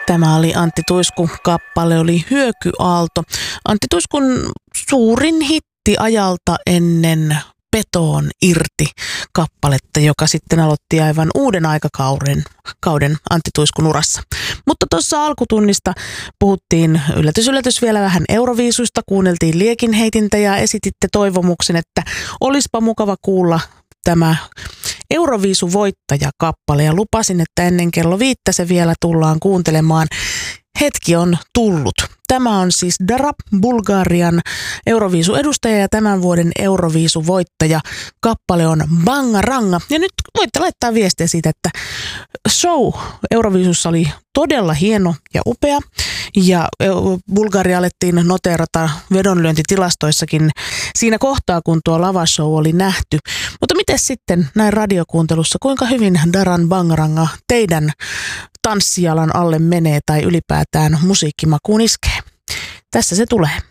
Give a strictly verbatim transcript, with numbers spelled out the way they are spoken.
Tämä oli Antti Tuiskun kappale, oli Hyökyaalto. Antti Tuiskun suurin hitti ajalta ennen Petoon irti kappaletta, joka sitten aloitti aivan uuden aikakauden kauden Antti Tuiskun urassa. Mutta tuossa alkutunnista puhuttiin yllätys yllätys vielä vähän Euroviisuista, kuunneltiin liekinheitintä ja esititte toivomuksen, että olispa mukava kuulla tämä Euroviisuvoittaja-kappale ja lupasin, että ennen kello viittä se vielä tullaan kuuntelemaan. Hetki on tullut. Tämä on siis Dara, Bulgarian Euroviisu-edustaja ja tämän vuoden Euroviisu-voittaja. Kappale on Bangaranga. Ja nyt voitte laittaa viestiä siitä, että show Euroviisussa oli todella hieno ja upea. Ja Bulgaria alettiin noteerata vedonlyöntitilastoissakin siinä kohtaa, kun tuo lavashow oli nähty. Mutta miten sitten näin radiokuuntelussa, kuinka hyvin Daran Bangaranga teidän tanssijalan alle menee tai ylipäätään musiikkimakuun iskee? Tässä se tulee.